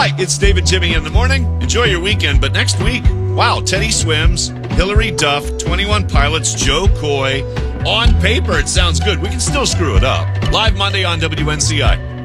Hi, it's David Jimmy in the morning. Enjoy your weekend, but next week, wow, Teddy Swims, Hillary Duff, 21 Pilots, Joe Coy. On paper, it sounds good. We can still screw it up. Live Monday on WNCI.